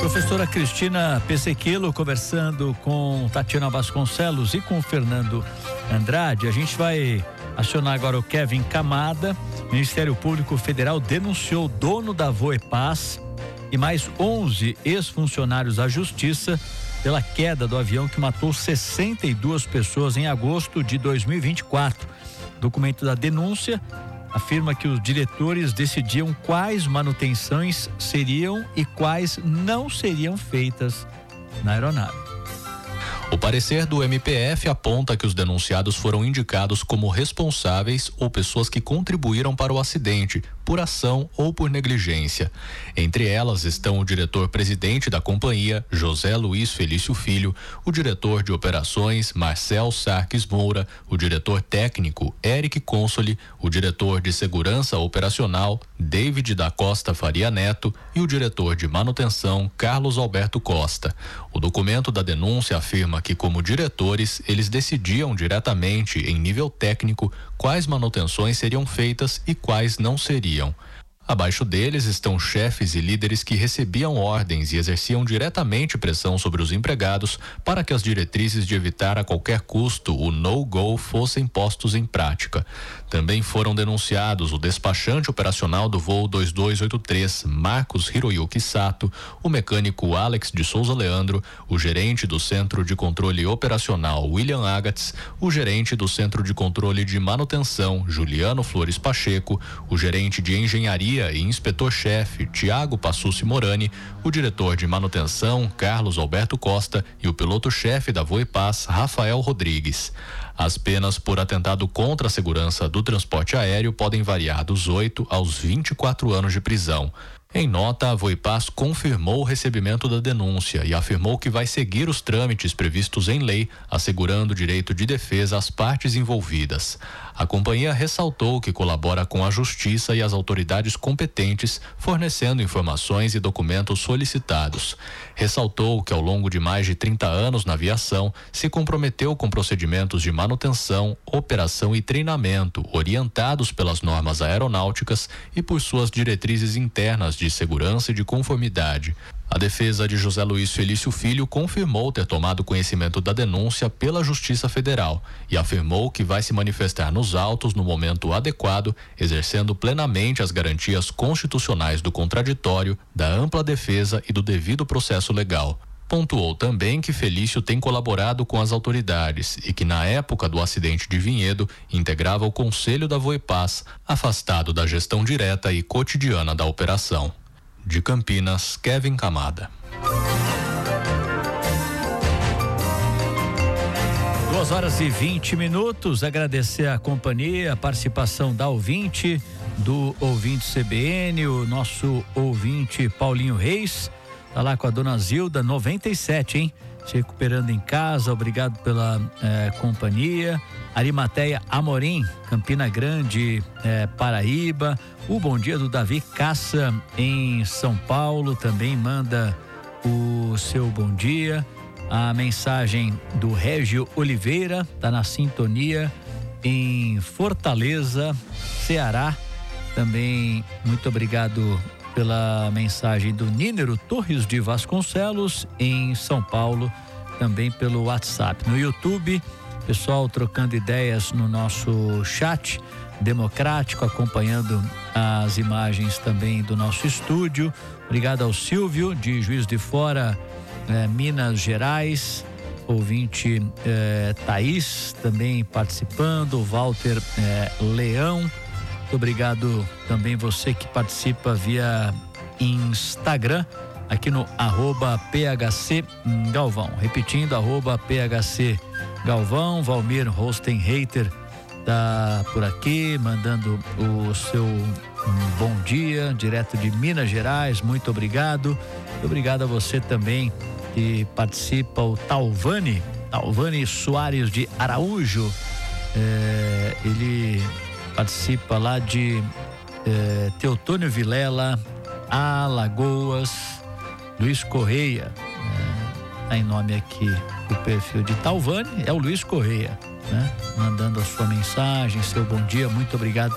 Professora Cristina Pesequilo conversando com Tatiana Vasconcelos e com Fernando Andrade. A gente vai acionar agora o Kevin Camada. O Ministério Público Federal denunciou o dono da Voepaz e mais 11 ex-funcionários da Justiça pela queda do avião que matou 62 pessoas em agosto de 2024. O documento da denúncia afirma que os diretores decidiam quais manutenções seriam e quais não seriam feitas na aeronave. O parecer do MPF aponta que os denunciados foram indicados como responsáveis ou pessoas que contribuíram para o acidente, por ação ou por negligência. Entre elas estão o diretor-presidente da companhia, José Luiz Felício Filho, o diretor de operações, Marcel Sarques Moura, o diretor técnico, Eric Consoli, o diretor de segurança operacional, David da Costa Faria Neto e o diretor de manutenção, Carlos Alberto Costa. O documento da denúncia afirma que, como diretores, eles decidiam diretamente, em nível técnico, quais manutenções seriam feitas e quais não seriam. Abaixo deles estão chefes e líderes que recebiam ordens e exerciam diretamente pressão sobre os empregados para que as diretrizes de evitar a qualquer custo o no-go fossem postos em prática. Também foram denunciados o despachante operacional do voo 2283, Marcos Hiroyuki Sato, o mecânico Alex de Souza Leandro, o gerente do Centro de Controle Operacional, William Agatz, o gerente do Centro de Controle de Manutenção, Juliano Flores Pacheco, o gerente de Engenharia e inspetor-chefe Tiago Passucci Morani, o diretor de manutenção Carlos Alberto Costa e o piloto-chefe da Voepaz Rafael Rodrigues. As penas por atentado contra a segurança do transporte aéreo podem variar dos 8 aos 24 anos de prisão. Em nota, a Voepaz confirmou o recebimento da denúncia e afirmou que vai seguir os trâmites previstos em lei, assegurando o direito de defesa às partes envolvidas. A companhia ressaltou que colabora com a Justiça e as autoridades competentes, fornecendo informações e documentos solicitados. Ressaltou que, ao longo de mais de 30 anos na aviação, se comprometeu com procedimentos de manutenção, operação e treinamento orientados pelas normas aeronáuticas e por suas diretrizes internas de segurança e de conformidade. A defesa de José Luiz Felício Filho confirmou ter tomado conhecimento da denúncia pela Justiça Federal e afirmou que vai se manifestar nos autos no momento adequado, exercendo plenamente as garantias constitucionais do contraditório, da ampla defesa e do devido processo legal. Pontuou também que Felício tem colaborado com as autoridades e que, na época do acidente de Vinhedo, integrava o Conselho da Voepaz, afastado da gestão direta e cotidiana da operação. De Campinas, Kevin Camada. 2h20. Agradecer a companhia, a participação da ouvinte, do ouvinte CBN, o nosso ouvinte Paulinho Reis. Tá lá com a dona Zilda, 97, hein? Se recuperando em casa, obrigado pela companhia. Arimateia Amorim, Campina Grande, Paraíba. O bom dia do Davi Caça em São Paulo também manda o seu bom dia. A mensagem do Régio Oliveira, tá na sintonia em Fortaleza, Ceará. Também muito obrigado pela mensagem do Nínero Torres de Vasconcelos em São Paulo, também pelo WhatsApp. No YouTube, pessoal trocando ideias no nosso chat democrático, acompanhando as imagens também do nosso estúdio. Obrigado ao Silvio de Juiz de Fora, Minas Gerais, ouvinte Thaís também participando, Walter Leão. Muito obrigado também você que participa via Instagram, aqui no @PHC Galvão. Repetindo, @PHC Galvão. Valmir Rostenreiter tá por aqui, mandando o seu bom dia, direto de Minas Gerais. Muito obrigado. Obrigado a você também que participa, o Talvani Soares de Araújo. Ele participa lá de Teotônio Vilela, Alagoas. Luiz Correia, tá em nome aqui o perfil de Talvani, é o Luiz Correia, né? Mandando a sua mensagem, seu bom dia, muito obrigado